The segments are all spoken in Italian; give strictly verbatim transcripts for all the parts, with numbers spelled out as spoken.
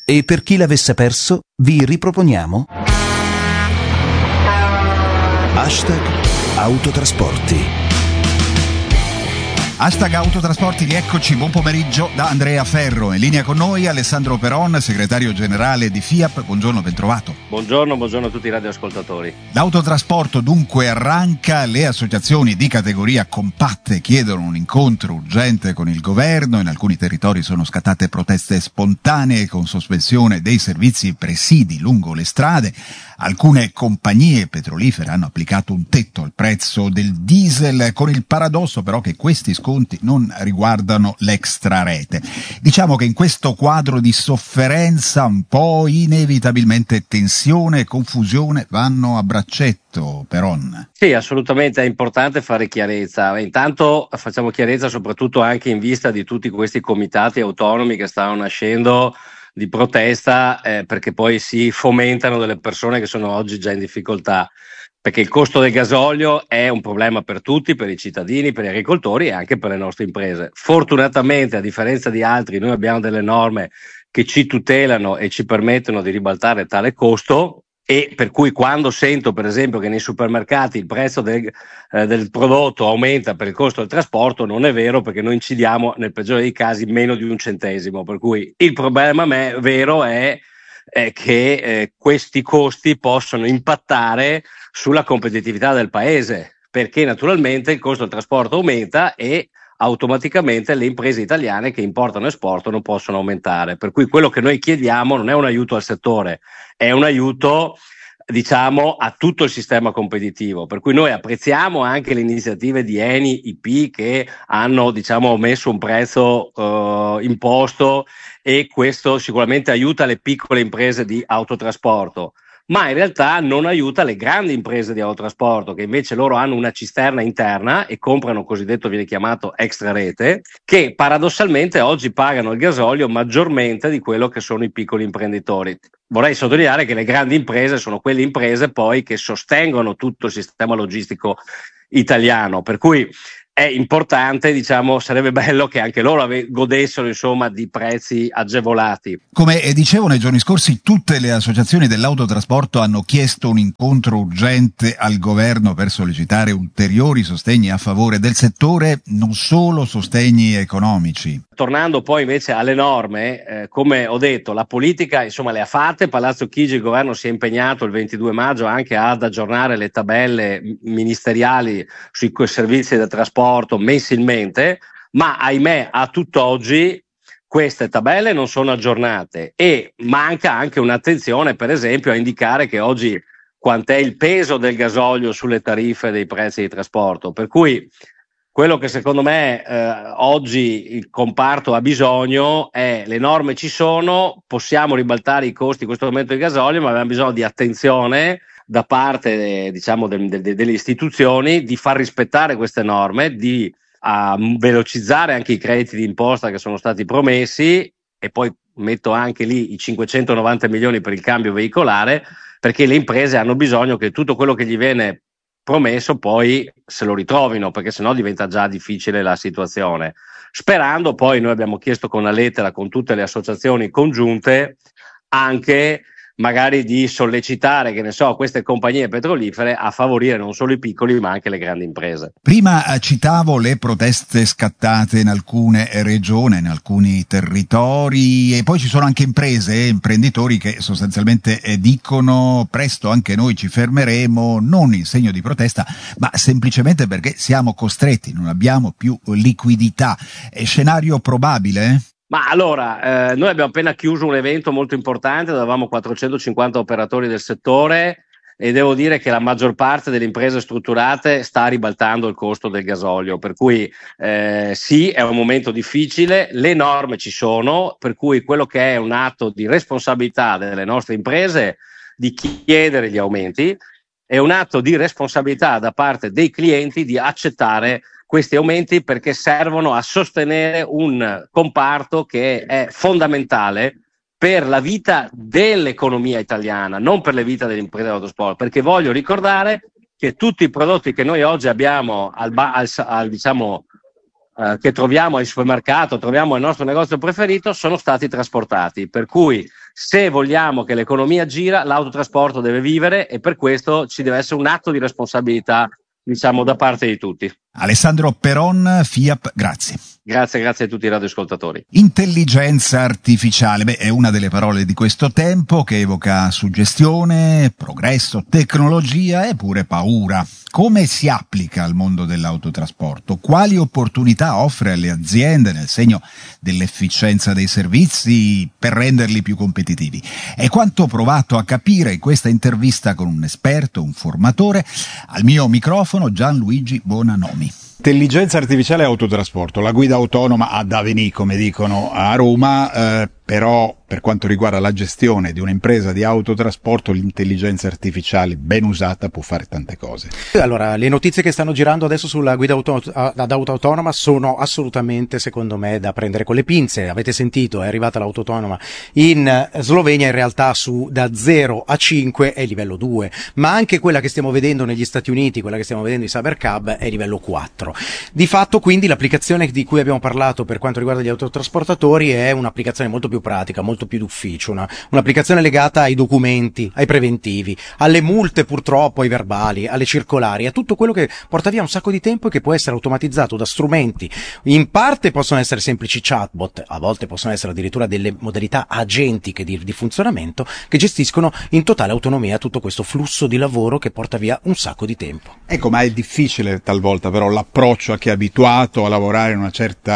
E per chi l'avesse perso, vi riproponiamo Hashtag Autotrasporti. Hashtag Autotrasporti, rieccoci, buon pomeriggio da Andrea Ferro. In linea con noi Alessandro Peron, segretario generale di FIAP. Buongiorno, ben trovato. Buongiorno, buongiorno a tutti i radioascoltatori. L'autotrasporto dunque arranca, le associazioni di categoria compatte chiedono un incontro urgente con il governo, in alcuni territori sono scattate proteste spontanee con sospensione dei servizi presidi lungo le strade. Alcune compagnie petrolifere hanno applicato un tetto al prezzo del diesel, con il paradosso però che questi sconti non riguardano l'extrarete. Diciamo che in questo quadro di sofferenza un po' inevitabilmente tensione e confusione vanno a braccetto, Peron. Sì, assolutamente è importante fare chiarezza. Intanto facciamo chiarezza soprattutto anche in vista di tutti questi comitati autonomi che stanno nascendo di protesta, eh, perché poi si fomentano delle persone che sono oggi già in difficoltà, perché il costo del gasolio è un problema per tutti, per i cittadini, per gli agricoltori e anche per le nostre imprese. Fortunatamente, a differenza di altri, noi abbiamo delle norme che ci tutelano e ci permettono di ribaltare tale costo, e per cui quando sento per esempio che nei supermercati il prezzo del, eh, del prodotto aumenta per il costo del trasporto, non è vero, perché noi incidiamo nel peggiore dei casi meno di un centesimo, per cui il problema me, vero è, è che eh, questi costi possono impattare sulla competitività del paese, perché naturalmente il costo del trasporto aumenta e automaticamente le imprese italiane che importano e esportano possono aumentare. Per cui quello che noi chiediamo non è un aiuto al settore, è un aiuto, diciamo, a tutto il sistema competitivo. Per cui noi apprezziamo anche le iniziative di Eni, I P che hanno, diciamo, messo un prezzo eh, imposto, e questo sicuramente aiuta le piccole imprese di autotrasporto, ma in realtà non aiuta le grandi imprese di autotrasporto, che invece loro hanno una cisterna interna e comprano cosiddetto, viene chiamato extrarete, che paradossalmente oggi pagano il gasolio maggiormente di quello che sono i piccoli imprenditori. Vorrei sottolineare che le grandi imprese sono quelle imprese poi che sostengono tutto il sistema logistico italiano, per cui è importante, diciamo, sarebbe bello che anche loro ave- godessero insomma di prezzi agevolati. Come dicevo nei giorni scorsi, tutte le associazioni dell'autotrasporto hanno chiesto un incontro urgente al governo per sollecitare ulteriori sostegni a favore del settore, non solo sostegni economici. Tornando poi invece alle norme, eh, come ho detto, la politica insomma le ha fatte. Palazzo Chigi, il governo si è impegnato il ventidue maggio anche ad aggiornare le tabelle ministeriali sui servizi del trasporto mensilmente, ma ahimè a tutt'oggi queste tabelle non sono aggiornate e manca anche un'attenzione, per esempio, a indicare che oggi quant'è il peso del gasolio sulle tariffe dei prezzi di trasporto. Per cui quello che secondo me eh, oggi il comparto ha bisogno è: le norme ci sono, possiamo ribaltare i costi in questo momento del gasolio, ma abbiamo bisogno di attenzione da parte eh, diciamo de, de, de, delle istituzioni, di far rispettare queste norme, di a velocizzare anche i crediti di imposta che sono stati promessi, e poi metto anche lì i cinquecentonovanta milioni per il cambio veicolare, perché le imprese hanno bisogno che tutto quello che gli viene promesso poi se lo ritrovino, perché sennò diventa già difficile la situazione. Sperando poi, noi abbiamo chiesto con una lettera con tutte le associazioni congiunte anche magari di sollecitare, che ne so, queste compagnie petrolifere a favorire non solo i piccoli ma anche le grandi imprese. Prima citavo le proteste scattate in alcune regioni, in alcuni territori, e poi ci sono anche imprese e imprenditori che sostanzialmente dicono: presto anche noi ci fermeremo, non in segno di protesta ma semplicemente perché siamo costretti, non abbiamo più liquidità. È scenario probabile? Ma allora, eh, noi abbiamo appena chiuso un evento molto importante dove avevamo quattrocentocinquanta operatori del settore, e devo dire che la maggior parte delle imprese strutturate sta ribaltando il costo del gasolio, per cui eh, sì, è un momento difficile, le norme ci sono, per cui quello che è un atto di responsabilità delle nostre imprese di chiedere gli aumenti, è un atto di responsabilità da parte dei clienti di accettare questi aumenti, perché servono a sostenere un comparto che è fondamentale per la vita dell'economia italiana, non per le vite delle imprese dell'autosport, perché voglio ricordare che tutti i prodotti che noi oggi abbiamo al, al, al diciamo eh, che troviamo al supermercato, troviamo al nostro negozio preferito, sono stati trasportati, per cui Se vogliamo che l'economia gira, l'autotrasporto deve vivere e per questo ci deve essere un atto di responsabilità, diciamo, da parte di tutti. Alessandro Peron, FIAP, grazie. Grazie, grazie a tutti i radioascoltatori. Intelligenza artificiale, beh, è una delle parole di questo tempo che evoca suggestione, progresso, tecnologia e pure paura. Come si applica al mondo dell'autotrasporto? Quali opportunità offre alle aziende nel segno dell'efficienza dei servizi per renderli più competitivi? È quanto ho provato a capire in questa intervista con un esperto, un formatore. Al mio microfono Gianluigi Bonanomi. Intelligenza artificiale e autotrasporto, la guida autonoma ad avvenì, come dicono a Roma, eh, però per quanto riguarda la gestione di un'impresa di autotrasporto l'intelligenza artificiale ben usata può fare tante cose. Allora, le notizie che stanno girando adesso sulla guida auto, ad auto autonoma sono assolutamente, secondo me, da prendere con le pinze. Avete sentito, è arrivata l'auto autonoma in Slovenia, in realtà su da zero a cinque è livello due, ma anche quella che stiamo vedendo negli Stati Uniti, quella che stiamo vedendo in Cybercab è livello quattro. Di fatto, quindi, l'applicazione di cui abbiamo parlato per quanto riguarda gli autotrasportatori è un'applicazione molto più pratica, molto più d'ufficio, una, un'applicazione legata ai documenti, ai preventivi, alle multe purtroppo, ai verbali, alle circolari, a tutto quello che porta via un sacco di tempo e che può essere automatizzato da strumenti. In parte possono essere semplici chatbot, a volte possono essere addirittura delle modalità agentiche di, di funzionamento che gestiscono in totale autonomia tutto questo flusso di lavoro che porta via un sacco di tempo. Ecco, ma è difficile talvolta però l'approccio a chi è abituato a lavorare in una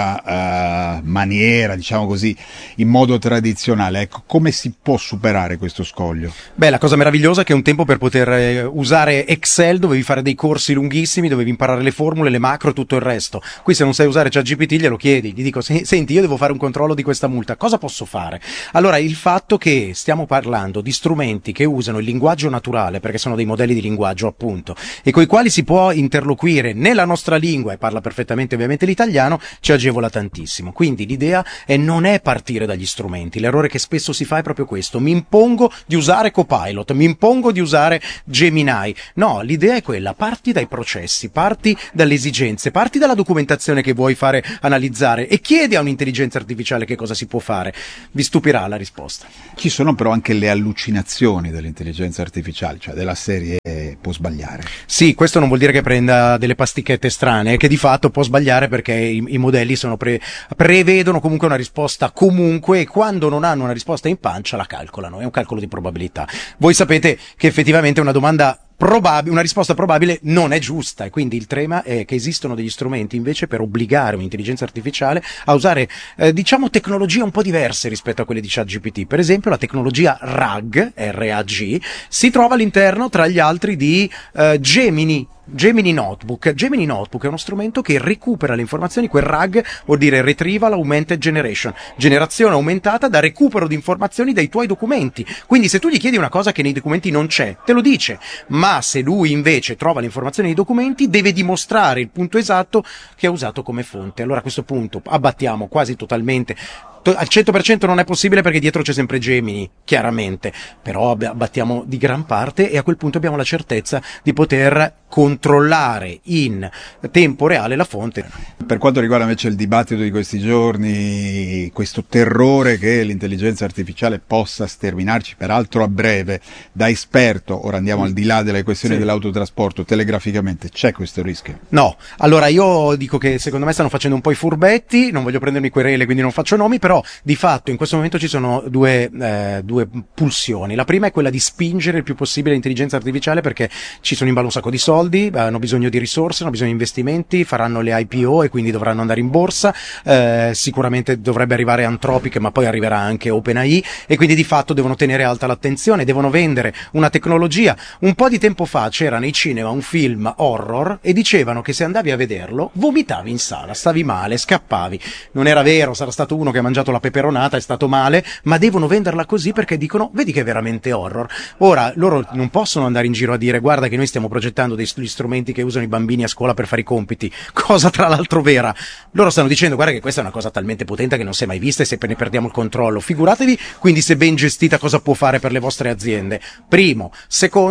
certa uh, maniera, diciamo così, in modo tradizionale. Ecco, come si può superare questo scoglio? Beh, la cosa meravigliosa è che un tempo per poter eh, usare Excel dovevi fare dei corsi lunghissimi, dovevi imparare le formule, le macro e tutto il resto. Qui se non sai usare ChatGPT glielo chiedi, gli dico, senti, io devo fare un controllo di questa multa, cosa posso fare? Allora, il fatto che stiamo parlando di strumenti che usano il linguaggio naturale, perché sono dei modelli di linguaggio appunto, e coi quali si può interloquire nella nostra lingua, e parla perfettamente ovviamente l'italiano, ci agevola tantissimo. Quindi l'idea è non è partire dagli strumenti, l'errore che spesso si fa è proprio questo: mi impongo di usare Copilot, mi impongo di usare Gemini. No, l'idea è quella: parti dai processi, parti dalle esigenze, parti dalla documentazione che vuoi fare analizzare e chiedi a un'intelligenza artificiale che cosa si può fare. Vi stupirà la risposta. Ci sono però anche le allucinazioni dell'intelligenza artificiale, cioè della serie può sbagliare. Sì, questo non vuol dire che prenda delle pasticchette strane, è che di fatto può sbagliare perché i, i modelli sono pre, prevedono comunque una risposta comunque, e quando non hanno una risposta in pancia la calcolano, è un calcolo di probabilità. Voi sapete che effettivamente una domanda probabile, una risposta probabile non è giusta, e quindi il tema è che esistono degli strumenti invece per obbligare un'intelligenza artificiale a usare eh, diciamo tecnologie un po' diverse rispetto a quelle di ChatGPT. Per esempio la tecnologia R A G, R A G, si trova all'interno tra gli altri di eh, Gemini Gemini Notebook. Gemini Notebook è uno strumento che recupera le informazioni, quel R A G vuol dire Retrieval Augmented Generation, generazione aumentata da recupero di informazioni dai tuoi documenti. Quindi se tu gli chiedi una cosa che nei documenti non c'è, te lo dice, ma se lui invece trova le informazioni nei documenti deve dimostrare il punto esatto che ha usato come fonte. Allora a questo punto abbattiamo quasi totalmente. Al cento per cento non è possibile perché dietro c'è sempre Gemini, chiaramente, però abbattiamo di gran parte e a quel punto abbiamo la certezza di poter controllare in tempo reale la fonte. Per quanto riguarda invece il dibattito di questi giorni, questo terrore che l'intelligenza artificiale possa sterminarci, peraltro a breve, da esperto, ora andiamo al di là delle questioni sì. dell'autotrasporto, telegraficamente, c'è questo rischio? No, allora io dico che secondo me stanno facendo un po' i furbetti, non voglio prendermi querele quindi non faccio nomi, però di fatto in questo momento ci sono due, eh, due pulsioni. La prima è quella di spingere il più possibile l'intelligenza artificiale perché ci sono in ballo un sacco di soldi, hanno bisogno di risorse, hanno bisogno di investimenti, faranno le I P O e quindi dovranno andare in borsa, eh, sicuramente dovrebbe arrivare Anthropic ma poi arriverà anche OpenAI e quindi di fatto devono tenere alta l'attenzione, devono vendere una tecnologia. Un po' di tempo fa c'era nei cinema un film horror e dicevano che se andavi a vederlo vomitavi in sala, stavi male, scappavi. Non era vero, sarà stato uno che ha mangiato la peperonata, è stato male, ma devono venderla così perché dicono vedi che è veramente horror. Ora loro non possono andare in giro a dire guarda che noi stiamo progettando degli strumenti che usano i bambini a scuola per fare i compiti, cosa tra l'altro vera. Loro stanno dicendo guarda che questa è una cosa talmente potente che non si è mai vista e se ne perdiamo il controllo, figuratevi quindi se ben gestita cosa può fare per le vostre aziende. Primo. Secondo,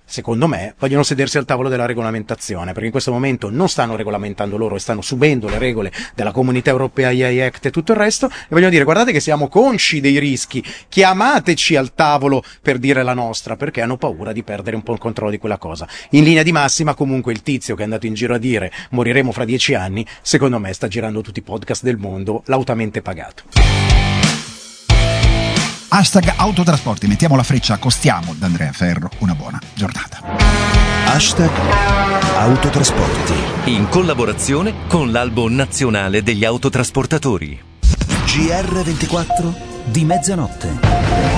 secondo me, vogliono sedersi al tavolo della regolamentazione, perché in questo momento non stanno regolamentando loro e stanno subendo le regole della Comunità Europea, I A I Act e tutto il resto, e vogliono dire: guardate che siamo consci dei rischi, chiamateci al tavolo per dire la nostra, perché hanno paura di perdere un po' il controllo di quella cosa. In linea di massima, comunque, il tizio che è andato in giro a dire moriremo fra dieci anni, secondo me sta girando tutti i podcast del mondo, lautamente pagato. Hashtag autotrasporti, mettiamo la freccia, accostiamo da Andrea Ferro, una buona giornata. Hashtag autotrasporti. In collaborazione con l'Albo Nazionale degli Autotrasportatori. G R ventiquattro di mezzanotte.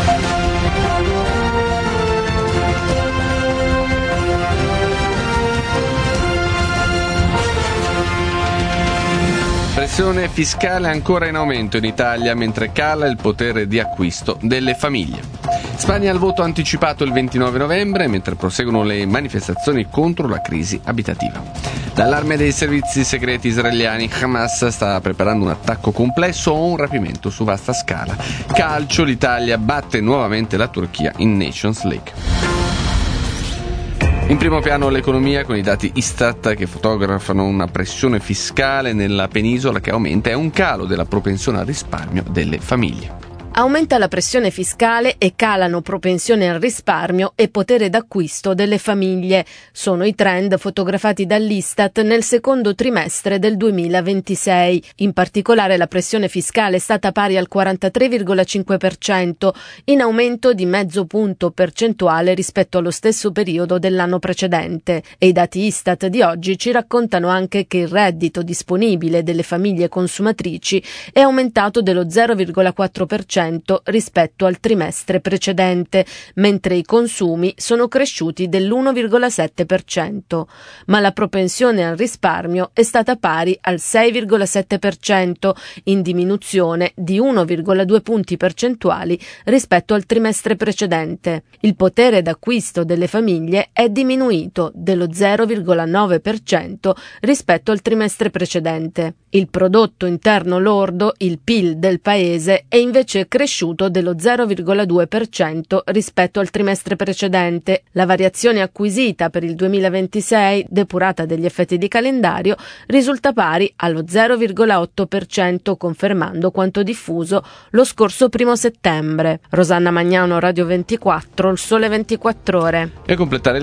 Pressione fiscale ancora in aumento in Italia mentre cala il potere di acquisto delle famiglie. Spagna al voto anticipato il ventinove novembre mentre proseguono le manifestazioni contro la crisi abitativa. L'allarme dei servizi segreti israeliani, Hamas sta preparando un attacco complesso o un rapimento su vasta scala. Calcio, l'Italia batte nuovamente la Turchia in Nations League. In primo piano l'economia con i dati Istat che fotografano una pressione fiscale nella penisola che aumenta e un calo della propensione al risparmio delle famiglie. Aumenta la pressione fiscale e calano propensione al risparmio e potere d'acquisto delle famiglie. Sono i trend fotografati dall'Istat nel secondo trimestre del duemilaventisei. In particolare la pressione fiscale è stata pari al quarantatré virgola cinque per cento, in aumento di mezzo punto percentuale rispetto allo stesso periodo dell'anno precedente. E i dati Istat di oggi ci raccontano anche che il reddito disponibile delle famiglie consumatrici è aumentato dello zero virgola quattro per cento rispetto al trimestre precedente, mentre i consumi sono cresciuti dell'uno virgola sette per cento. Ma la propensione al risparmio è stata pari al sei virgola sette per cento, in diminuzione di uno virgola due punti percentuali rispetto al trimestre precedente. Il potere d'acquisto delle famiglie è diminuito dello zero virgola nove per cento rispetto al trimestre precedente. Il prodotto interno lordo, il P I L del paese, è invece cresciuto dello zero virgola due per cento rispetto al trimestre precedente. La variazione acquisita per il duemilaventisei, depurata degli effetti di calendario, risulta pari allo zero virgola otto per cento, confermando quanto diffuso lo scorso primo settembre. Rosanna Magnano, Radio ventiquattro, Il Sole ventiquattro Ore. E a completare